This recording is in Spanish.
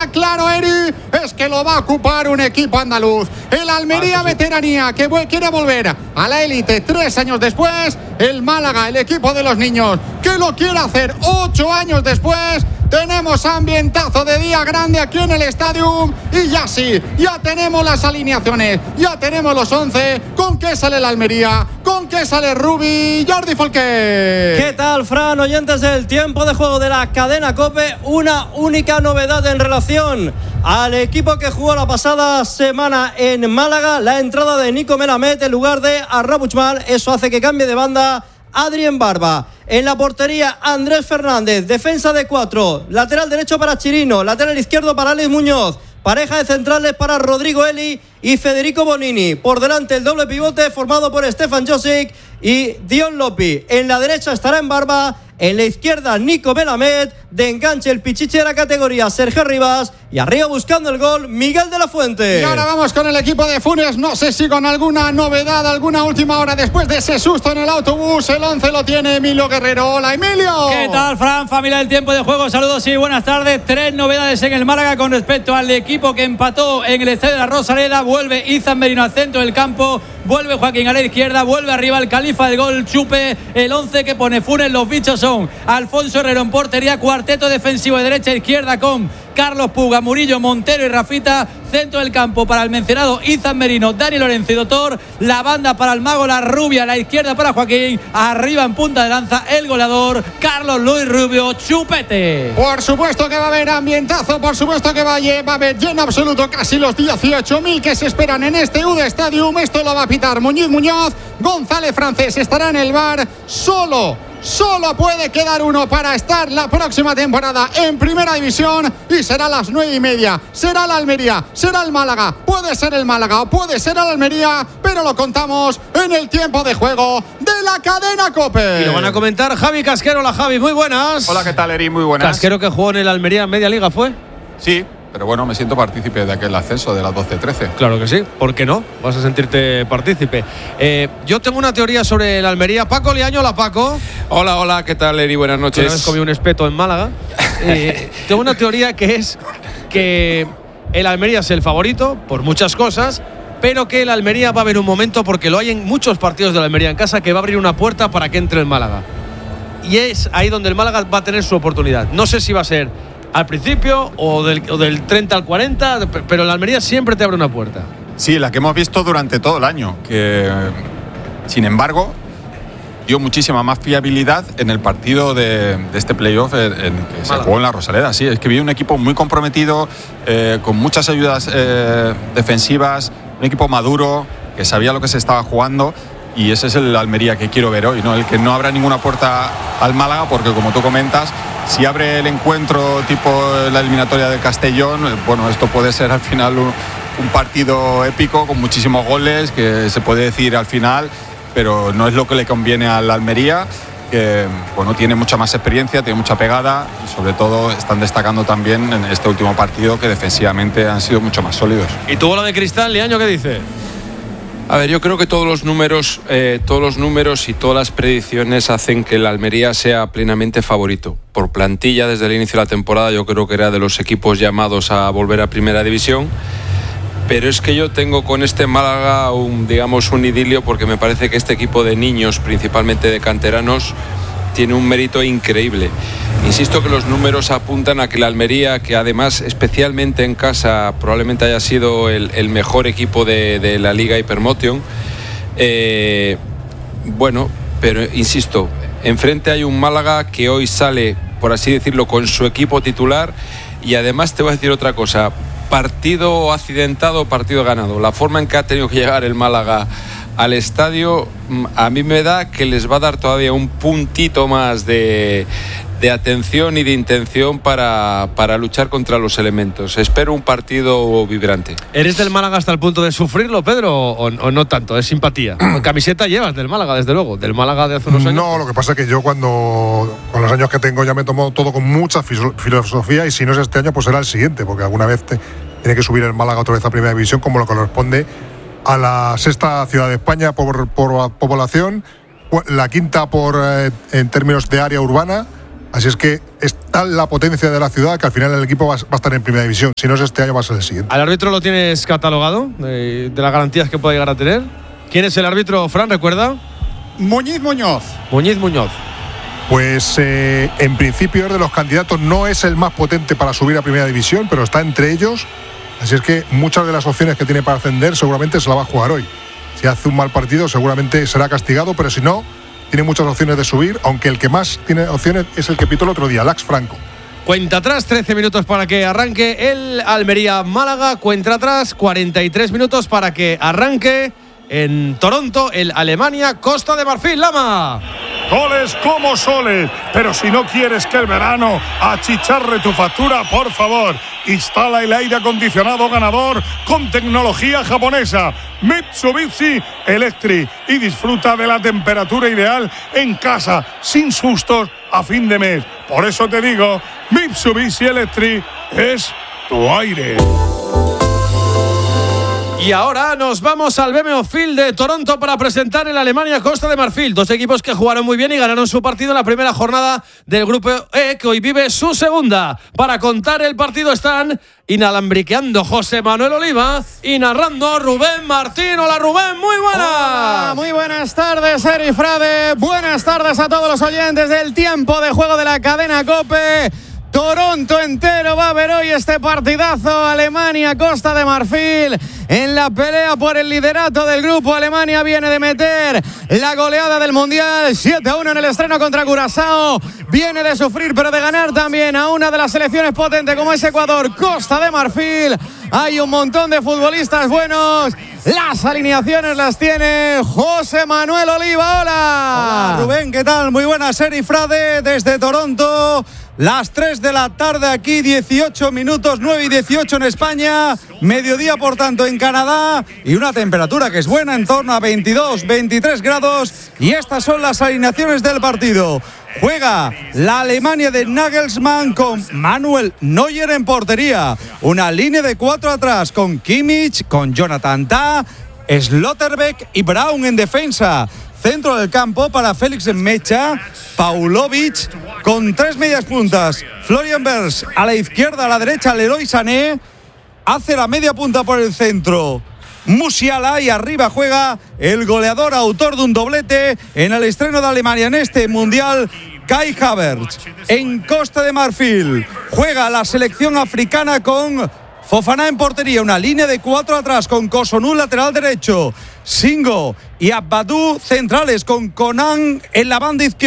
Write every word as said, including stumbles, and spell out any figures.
está claro, Eri, es que lo va a ocupar un equipo andaluz. El Almería veteranía que quiere volver a la élite tres años después. El Málaga, el equipo de los niños, que lo quiere hacer ocho años después. Tenemos ambientazo de día grande aquí en el estadio. Y ya sí, ya tenemos las alineaciones, ya tenemos los once. ¿Con qué sale la Almería? ¿Con qué sale Rubi? Jordi Folqué. ¿Qué tal, Fran? Oyentes del tiempo de juego de la cadena COPE. Una única novedad en relación al equipo que jugó la pasada semana en Málaga. La entrada de Nico Melamed en lugar de Arrabuchmal. Eso hace que cambie de banda Adrien Barba. En la portería, Andrés Fernández. Defensa de cuatro. Lateral derecho para Chirino. Lateral izquierdo para Alex Muñoz. Pareja de centrales para Rodrigo Eli y Federico Bonini. Por delante el doble pivote formado por Stefan Josic y Dion Lopi. En la derecha estará en Barba. En la izquierda, Nico Melamed. De enganche, el pichichi de la categoría, Sergio Rivas. Y arriba buscando el gol, Miguel de la Fuente. Y ahora vamos con el equipo de Funes. No sé si con alguna novedad, alguna última hora después de ese susto en el autobús. El once lo tiene Emilio Guerrero. Hola, Emilio. ¿Qué tal, Fran? Familia del tiempo de juego. Saludos y buenas tardes. Tres novedades en el Málaga con respecto al equipo que empató en el estadio de la Rosaleda. Vuelve Izan Merino al centro del campo. Vuelve Joaquín a la izquierda. Vuelve arriba el califa del gol, Chupe. El once que pone Funes. Los bichos son Alfonso Herrero en portería. Cuarteto defensivo de derecha a izquierda con Carlos Puga, Murillo, Montero y Rafita. Centro del campo para el mencionado Izan Merino, Dani Lorenzo y Doctor. La banda para el mago, la rubia, a la izquierda para Joaquín. Arriba en punta de lanza el goleador Carlos Luis Rubio, Chupete. Por supuesto que va a haber ambientazo, por supuesto que va a, va a haber lleno absoluto casi los dieciocho mil que se esperan en este U D Stadium. Esto lo va a pitar Muñiz Muñoz. González Francés estará en el bar. Solo Solo puede quedar uno para estar la próxima temporada en Primera División y será a las nueve y media. Será la Almería, será el Málaga. Puede ser el Málaga o puede ser el Almería, pero lo contamos en el tiempo de juego de la cadena COPE. Y lo van a comentar Javi Casquero. Hola, Javi, muy buenas. Hola, ¿qué tal, Eri? Muy buenas. Casquero que jugó en el Almería en media liga, ¿fue? Sí. Pero bueno, me siento partícipe de aquel ascenso de las doce trece. Claro que sí, ¿por qué no? Vas a sentirte partícipe. Eh, yo tengo una teoría sobre el Almería. Paco Liaño, hola Paco. Hola, hola, ¿qué tal, Eri? Buenas noches. Una vez comí un espeto en Málaga. Eh, tengo una teoría que es que el Almería es el favorito por muchas cosas, pero que el Almería va a haber un momento, porque lo hay en muchos partidos de la Almería en casa, que va a abrir una puerta para que entre el Málaga. Y es ahí donde el Málaga va a tener su oportunidad. No sé si va a ser al principio o del, o del treinta al cuarenta, pero el Almería siempre te abre una puerta. Sí, la que hemos visto durante todo el año, que sin embargo dio muchísima más fiabilidad en el partido de, de este playoff en, en que se jugó en la Rosaleda. Sí, es que vi un equipo muy comprometido, eh, con muchas ayudas eh, defensivas, un equipo maduro, que sabía lo que se estaba jugando. Y ese es el Almería que quiero ver hoy, ¿no? El que no abra ninguna puerta al Málaga, porque como tú comentas, si abre el encuentro tipo la eliminatoria del Castellón, bueno, esto puede ser al final un, un partido épico con muchísimos goles, que se puede decir al final, pero no es lo que le conviene al Almería, que bueno, tiene mucha más experiencia, tiene mucha pegada y sobre todo están destacando también en este último partido que defensivamente han sido mucho más sólidos. ¿Y tu bola de cristal, Liaño, qué dice? A ver, yo creo que todos los números, eh, todos los números y todas las predicciones hacen que el Almería sea plenamente favorito. Por plantilla, desde el inicio de la temporada, yo creo que era de los equipos llamados a volver a Primera División. Pero es que yo tengo con este Málaga un, digamos, un idilio, porque me parece que este equipo de niños, principalmente de canteranos, tiene un mérito increíble. Insisto que los números apuntan a que la Almería, que además especialmente en casa probablemente haya sido el, el mejor equipo de, de la Liga Hypermotion, eh, bueno, pero insisto, enfrente hay un Málaga que hoy sale, por así decirlo, con su equipo titular. Y además te voy a decir otra cosa: partido accidentado, partido ganado. La forma en que ha tenido que llegar el Málaga al estadio, a mí me da que les va a dar todavía un puntito más de, de atención y de intención para, para luchar contra los elementos. Espero un partido vibrante. ¿Eres del Málaga hasta el punto de sufrirlo, Pedro, o, o no tanto? ¿Es simpatía? Camiseta llevas del Málaga, desde luego, del Málaga de hace unos años. No, lo que pasa es que yo cuando, con los años que tengo, ya me tomo todo con mucha filosofía, y si no es este año, pues será el siguiente, porque alguna vez te, tiene que subir el Málaga otra vez a Primera División, como lo corresponde a la sexta ciudad de España por, por población, la quinta por eh, en términos de área urbana. Así es que es tal la potencia de la ciudad que al final el equipo va, va a estar en primera división. Si no es este año, va a ser el siguiente. ¿Al árbitro lo tienes catalogado de, de las garantías que puede llegar a tener? ¿Quién es el árbitro, Fran, recuerda? Muñiz Muñoz. Muñiz Muñoz. Pues eh, en principio es de los candidatos, no es el más potente para subir a primera división, pero está entre ellos. Así es que muchas de las opciones que tiene para ascender seguramente se la va a jugar hoy. Si hace un mal partido seguramente será castigado, pero si no, tiene muchas opciones de subir, aunque el que más tiene opciones es el que pitó el otro día, Lax Franco. Cuenta atrás, trece minutos para que arranque el Almería-Málaga. Cuenta atrás, cuarenta y tres minutos para que arranque en Toronto el Alemania-Costa de Marfil. Lama. Goles como soles, pero si no quieres que el verano achicharre tu factura, por favor, instala el aire acondicionado ganador con tecnología japonesa Mitsubishi Electric y disfruta de la temperatura ideal en casa, sin sustos a fin de mes. Por eso te digo, Mitsubishi Electric es tu aire. Y ahora nos vamos al B M O Field de Toronto para presentar el Alemania-Costa de Marfil. Dos equipos que jugaron muy bien y ganaron su partido en la primera jornada del Grupo E, que hoy vive su segunda. Para contar el partido están inalambriqueando José Manuel Oliva y narrando Rubén Martín. Hola Rubén, muy buenas. Hola, muy buenas tardes, Eri Frade. Buenas tardes a todos los oyentes del tiempo de juego de la cadena COPE. Toronto entero va a ver hoy este partidazo. Alemania, Costa de Marfil en la pelea por el liderato del grupo. Alemania viene de meter la goleada del Mundial siete a uno en el estreno contra Curazao. Viene de sufrir pero de ganar también a una de las selecciones potentes como es Ecuador. Costa de Marfil, hay un montón de futbolistas buenos. Las alineaciones las tiene José Manuel Oliva. Hola. Hola Rubén, ¿qué tal? Muy buenas, Eri Frade desde Toronto. Las tres de la tarde aquí, dieciocho minutos, nueve y dieciocho en España, mediodía por tanto en Canadá y una temperatura que es buena, en torno a veintidós, veintitrés grados, y estas son las alineaciones del partido. Juega la Alemania de Nagelsmann con Manuel Neuer en portería, una línea de cuatro atrás con Kimmich, con Jonathan Tah, Slotterbeck y Braun en defensa. Centro del campo para Félix Mecha, Paulovic con tres medias puntas, Florian Wirtz a la izquierda, a la derecha Leroy Sané, hace la media punta por el centro Musiala, y arriba juega el goleador, autor de un doblete en el estreno de Alemania en este Mundial, Kai Havertz. En Costa de Marfil juega la selección africana con Fofana en portería, una línea de cuatro atrás con Cotonou lateral derecho, Singo y Abbadou centrales con Conan en la banda izquierda.